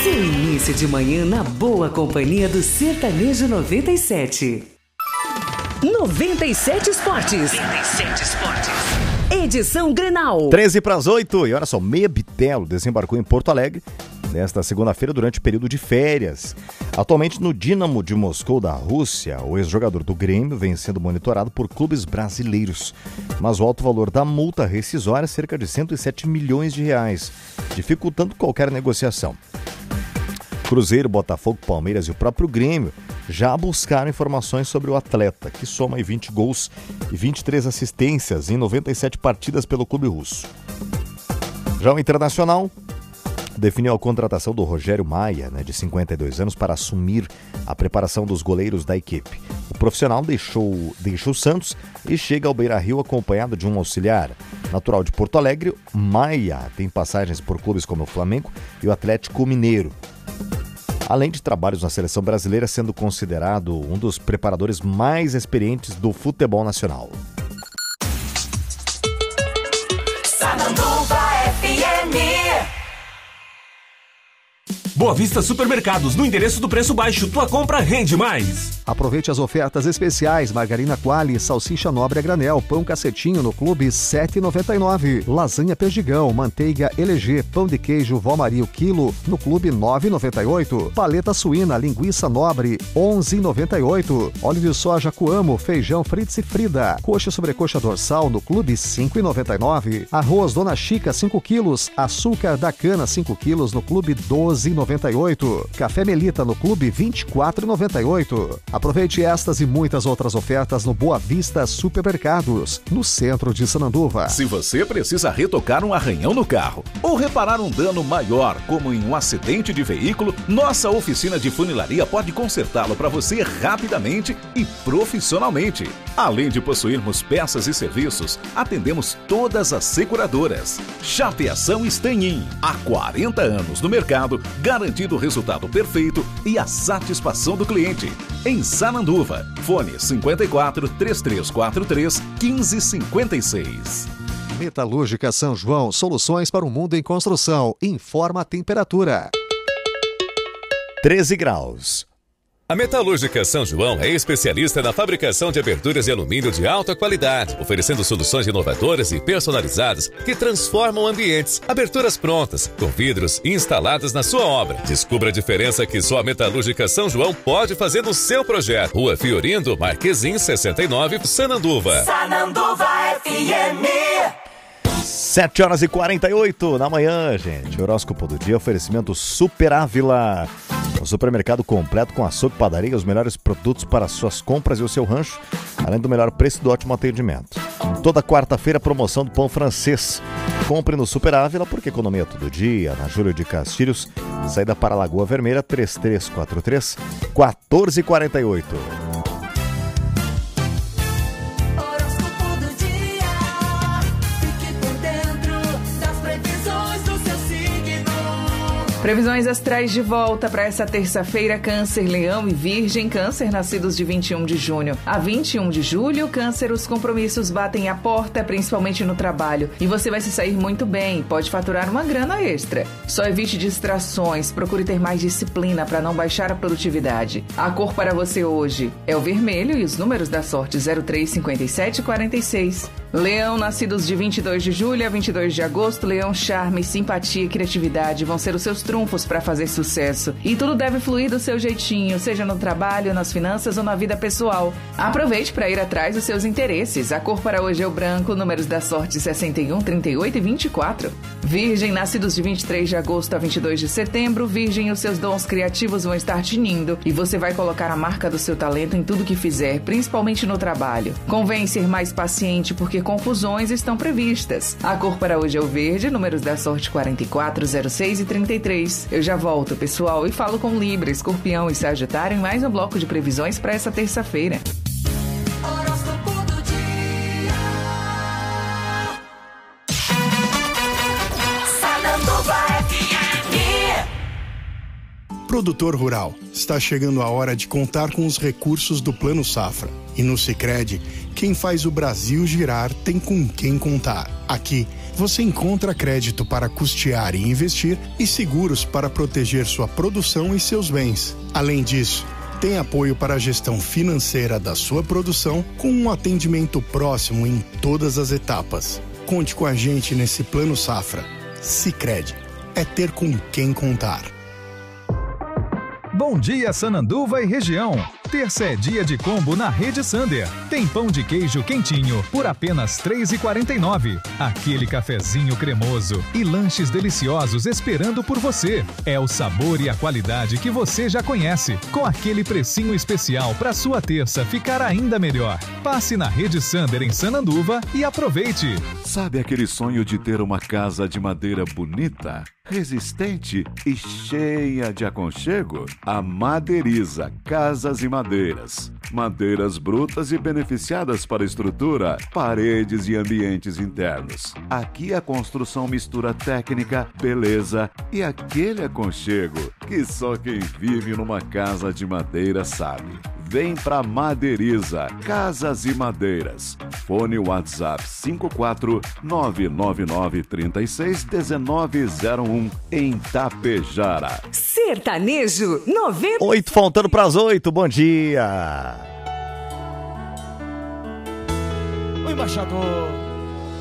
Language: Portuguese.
Seu início de manhã na boa companhia do Sertanejo 97. 97 Esportes. 97 Esportes. Edição Grenal. 7:13. E olha só, Meia Bitelo desembarcou em Porto Alegre nesta segunda-feira durante o período de férias. Atualmente no Dínamo de Moscou da Rússia, o ex-jogador do Grêmio vem sendo monitorado por clubes brasileiros. Mas o alto valor da multa rescisória é cerca de 107 milhões de reais, dificultando qualquer negociação. Cruzeiro, Botafogo, Palmeiras e o próprio Grêmio já buscaram informações sobre o atleta, que soma 20 gols e 23 assistências em 97 partidas pelo clube russo. Já o Internacional definiu a contratação do Rogério Maia, de 52 anos, para assumir a preparação dos goleiros da equipe. O profissional deixou o Santos e chega ao Beira-Rio acompanhado de um auxiliar. Natural de Porto Alegre, Maia tem passagens por clubes como o Flamengo e o Atlético Mineiro. Além de trabalhos na seleção brasileira, sendo considerado um dos preparadores mais experientes do futebol nacional. Sananduva FM. Boa Vista Supermercados, no endereço do preço baixo, tua compra rende mais. Aproveite as ofertas especiais: margarina Qualy, salsicha nobre a granel, pão cacetinho no clube R$ 7,99. Lasanha Perdigão, manteiga LG, pão de queijo Vó Maria o quilo no clube R$ 9,98. Paleta suína, linguiça nobre R$ 11,98. Óleo de soja Coamo, feijão Fritz e Frida, coxa sobrecoxa dorsal no clube R$ 5,99. Arroz Dona Chica 5 quilos, açúcar da cana 5 quilos no clube R$ 12,98. Café Melita no clube R$ 24,98. Aproveite estas e muitas outras ofertas no Boa Vista Supermercados, no centro de Sananduva. Se você precisa retocar um arranhão no carro ou reparar um dano maior, como em um acidente de veículo, nossa oficina de funilaria pode consertá-lo para você rapidamente e profissionalmente. Além de possuirmos peças e serviços, atendemos todas as seguradoras. Chapeação Stanhin, há 40 anos no mercado, garantindo o resultado perfeito e a satisfação do cliente. Em Sananduva, fone 54 3343 1556. Metalúrgica São João, soluções para o mundo em construção. Informa a temperatura. 13 graus. A Metalúrgica São João é especialista na fabricação de aberturas de alumínio de alta qualidade, oferecendo soluções inovadoras e personalizadas que transformam ambientes. Aberturas prontas, com vidros instaladas na sua obra. Descubra a diferença que só a Metalúrgica São João pode fazer no seu projeto. Rua Fiorindo, Marquezim 69, Sananduva. Sananduva FM. 7:48 da manhã, gente. Horóscopo do dia, oferecimento Super Ávila. O supermercado completo com açougue, padaria, os melhores produtos para suas compras e o seu rancho, além do melhor preço e do ótimo atendimento. Toda quarta-feira, promoção do pão francês. Compre no Super Ávila, porque economia todo dia. Na Júlio de Castilhos, saída para a Lagoa Vermelha, 3343-1448. Previsões astrais de volta para essa terça-feira: Câncer, Leão e Virgem. Câncer, nascidos de 21 de junho a 21 de julho. Câncer, os compromissos batem à porta, principalmente no trabalho. E você vai se sair muito bem, pode faturar uma grana extra. Só evite distrações, procure ter mais disciplina para não baixar a produtividade. A cor para você hoje é o vermelho e os números da sorte 03, 57 e 46. Leão, nascidos de 22 de julho a 22 de agosto. Leão, charme, simpatia e criatividade vão ser os seus trunfos para fazer sucesso. E tudo deve fluir do seu jeitinho, seja no trabalho, nas finanças ou na vida pessoal. Aproveite para ir atrás dos seus interesses. A cor para hoje é o branco, números da sorte 61, 38 e 24. Virgem, nascidos de 23 de agosto a 22 de setembro. Virgem, os seus dons criativos vão estar tinindo e você vai colocar a marca do seu talento em tudo que fizer, principalmente no trabalho. Convém ser mais paciente porque confusões estão previstas. A cor para hoje é o verde, números da sorte 44, 06 e 33. Eu já volto, pessoal, e falo com Libra, Escorpião e Sagitário em mais um bloco de previsões para essa terça-feira. Produtor rural, está chegando a hora de contar com os recursos do Plano Safra. E no Sicredi, quem faz o Brasil girar tem com quem contar. Aqui, você encontra crédito para custear e investir e seguros para proteger sua produção e seus bens. Além disso, tem apoio para a gestão financeira da sua produção com um atendimento próximo em todas as etapas. Conte com a gente nesse Plano Safra. Sicredi, é ter com quem contar. Bom dia, Sananduva e região. Terça é dia de combo na Rede Sander. Tem pão de queijo quentinho por apenas R$ 3,49. Aquele cafezinho cremoso e lanches deliciosos esperando por você. É o sabor e a qualidade que você já conhece, com aquele precinho especial para sua terça ficar ainda melhor. Passe na Rede Sander em Sananduva e aproveite. Sabe aquele sonho de ter uma casa de madeira bonita, resistente e cheia de aconchego? A Madeiriza Casas e Madeiras. Madeiras brutas e beneficiadas para estrutura, paredes e ambientes internos. Aqui a construção mistura técnica, beleza e aquele aconchego que só quem vive numa casa de madeira sabe. Vem pra Madeiriza Casas e Madeiras. Fone WhatsApp 54999361901 em Tapejara. Sertanejo 90. 8 faltando pras 8, bom dia. O embaixador